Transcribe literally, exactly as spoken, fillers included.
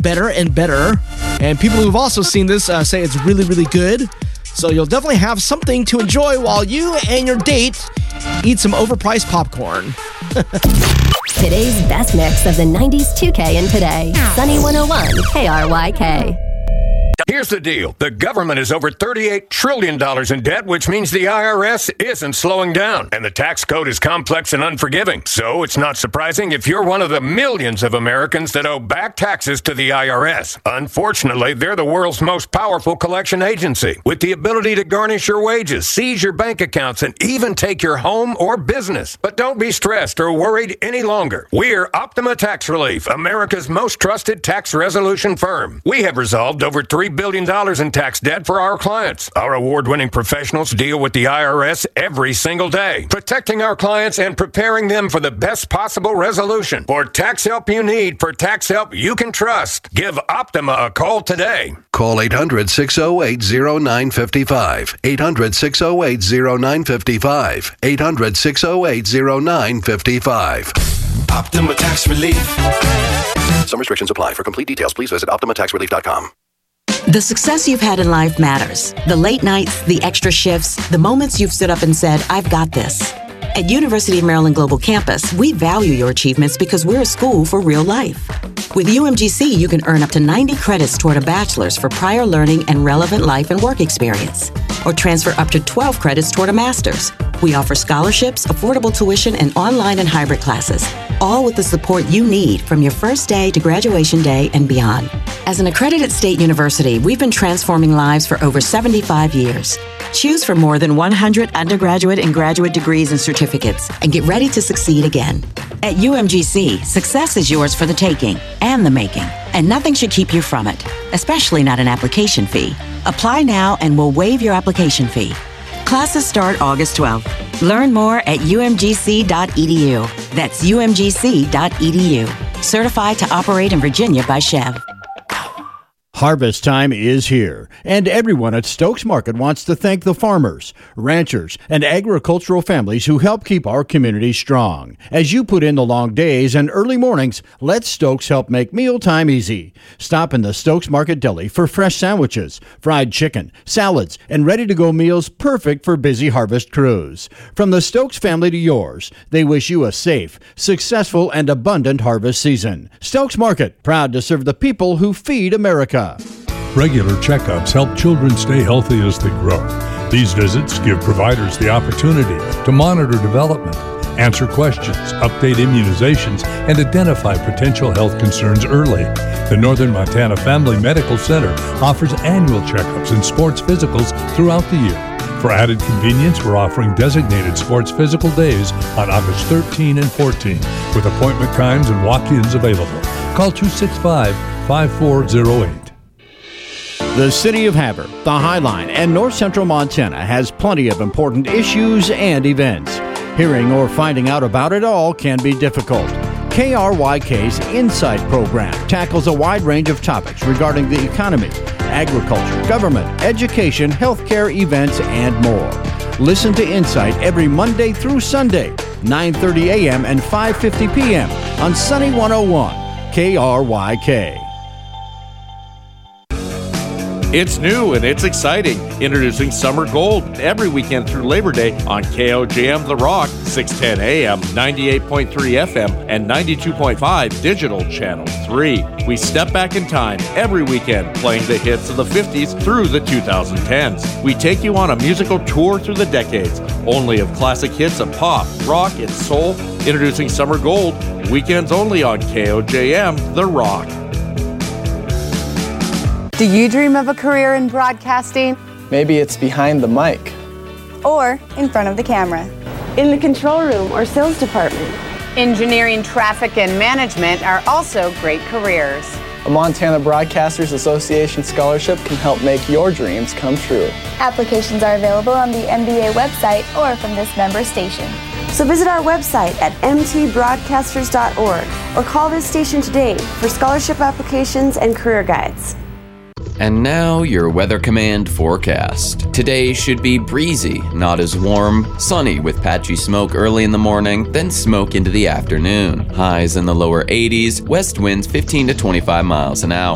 better and better. And people who've also seen this uh, say it's really, really good. So you'll definitely have something to enjoy while you and your date eat some overpriced popcorn. Today's best mix of the nineties two K and today. Sunny one oh one K R Y K. Here's the deal. The government is over thirty-eight trillion dollars in debt, which means the I R S isn't slowing down. And the tax code is complex and unforgiving. So it's not surprising if you're one of the millions of Americans that owe back taxes to the I R S. Unfortunately, they're the world's most powerful collection agency, with the ability to garnish your wages, seize your bank accounts, and even take your home or business. But don't be stressed or worried any longer. We're Optima Tax Relief, America's most trusted tax resolution firm. We have resolved over three billion dollars in tax debt for our clients. Our award-winning professionals deal with the I R S every single day, protecting our clients and preparing them for the best possible resolution. For tax help you need, for tax help you can trust, give Optima a call today. Call eight hundred, six oh eight, oh nine five five. eight hundred, six oh eight, oh nine five five. eight hundred, six oh eight, oh nine five five. Optima Tax Relief. Some restrictions apply. For complete details, please visit optima tax relief dot com. The success you've had in life matters. The late nights, the extra shifts, the moments you've stood up and said, I've got this. At University of Maryland Global Campus, we value your achievements because we're a school for real life. With U M G C, you can earn up to ninety credits toward a bachelor's for prior learning and relevant life and work experience, or transfer up to twelve credits toward a master's. We offer scholarships, affordable tuition, and online and hybrid classes, all with the support you need from your first day to graduation day and beyond. As an accredited state university, we've been transforming lives for over seventy-five years. Choose from more than one hundred undergraduate and graduate degrees and certificates and get ready to succeed again. At U M G C, success is yours for the taking and the making, and nothing should keep you from it, especially not an application fee. Apply now and we'll waive your application fee. Classes start August twelfth. Learn more at u m g c dot e d u. That's u m g c dot e d u. Certified to operate in Virginia by Chev. Harvest time is here, and everyone at Stokes Market wants to thank the farmers, ranchers, and agricultural families who help keep our community strong. As you put in the long days and early mornings, let Stokes help make mealtime easy. Stop in the Stokes Market Deli for fresh sandwiches, fried chicken, salads, and ready-to-go meals perfect for busy harvest crews. From the Stokes family to yours, they wish you a safe, successful, and abundant harvest season. Stokes Market, proud to serve the people who feed America. Regular checkups help children stay healthy as they grow. These visits give providers the opportunity to monitor development, answer questions, update immunizations, and identify potential health concerns early. The Northern Montana Family Medical Center offers annual checkups and sports physicals throughout the year. For added convenience, we're offering designated sports physical days on August thirteenth and fourteenth, with appointment times and walk-ins available. Call two six five, five four zero eight. The City of Havre, the Highline, and North Central Montana has plenty of important issues and events. Hearing or finding out about it all can be difficult. K R Y K's Insight program tackles a wide range of topics regarding the economy, agriculture, government, education, healthcare, events, and more. Listen to Insight every Monday through Sunday, nine thirty a.m. and five fifty p.m. on Sunny one oh one, K R Y K. It's new and it's exciting. Introducing Summer Gold every weekend through Labor Day on K O J M The Rock, six ten a.m., ninety-eight point three F M, and ninety-two point five Digital Channel three. We step back in time every weekend playing the hits of the fifties through the twenty tens. We take you on a musical tour through the decades, only of classic hits of pop, rock, and soul. Introducing Summer Gold, weekends only on K O J M The Rock. Do you dream of a career in broadcasting? Maybe it's behind the mic. Or in front of the camera. In the control room or sales department. Engineering, traffic, and management are also great careers. A Montana Broadcasters Association scholarship can help make your dreams come true. Applications are available on the M B A website or from this member station. So visit our website at m t broadcasters dot org or call this station today for scholarship applications and career guides. And now your Weather Command forecast. Today should be breezy, not as warm, sunny with patchy smoke early in the morning, then smoke into the afternoon. Highs in the lower eighties, west winds fifteen to twenty-five miles an hour.